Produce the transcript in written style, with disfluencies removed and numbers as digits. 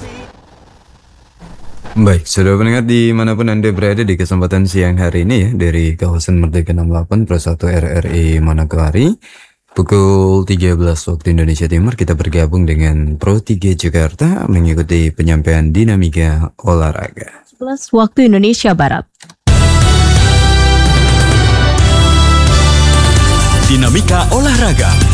Baik, sudah pendengar dimanapun Anda berada di kesempatan siang hari ini ya, dari kawasan Merdeka 68 Plus 1 RRI Manokwari, pukul 13 waktu Indonesia Timur, kita bergabung dengan Pro 3 Jakarta mengikuti penyampaian dinamika olahraga. Plus waktu Indonesia Barat. Dinamika olahraga.